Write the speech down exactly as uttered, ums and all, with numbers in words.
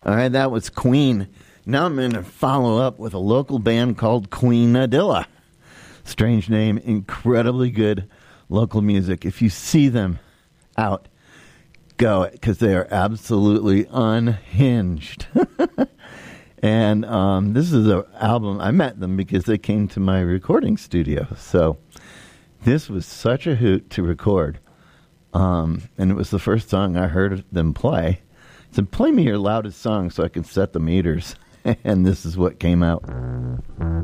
All right, that was Queen. Now I'm going to follow up with a local band called Queenadilla. Strange name, incredibly good local music. If you see them out, go, because they are absolutely unhinged. And um, this is an album. I met them because they came to my recording studio. So this was such a hoot to record. Um, and it was the first song I heard them play. I said, play me your loudest song so I can set the meters. And this is what came out.